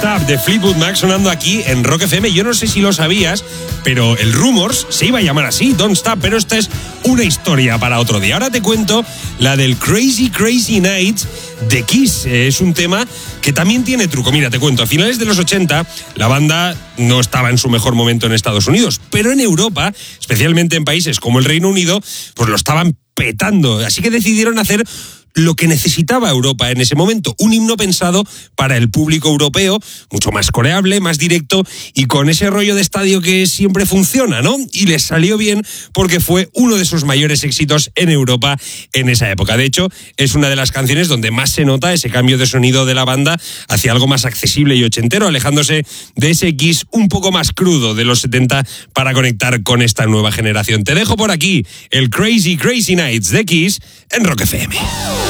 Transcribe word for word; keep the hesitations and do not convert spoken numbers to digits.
Stop de Fleetwood Mac sonando aquí en Rock F M. Yo no sé si lo sabías, pero el Rumours se iba a llamar así, Don't Stop, pero esta es una historia para otro día. Ahora te cuento la del Crazy Crazy Night de Kiss. Es un tema que también tiene truco. Mira, te cuento, a finales de los ochenta la banda no estaba en su mejor momento en Estados Unidos, pero en Europa, especialmente en países como el Reino Unido, pues lo estaban petando. Así que decidieron hacer lo que necesitaba Europa en ese momento, un himno pensado para el público europeo, mucho más coreable, más directo y con ese rollo de estadio que siempre funciona, ¿no? Y les salió bien porque fue uno de sus mayores éxitos en Europa en esa época. De hecho, es una de las canciones donde más se nota ese cambio de sonido de la banda hacia algo más accesible y ochentero, alejándose de ese Kiss un poco más crudo de los setenta para conectar con esta nueva generación. Te dejo por aquí el Crazy Crazy Nights de Kiss en Rock F M.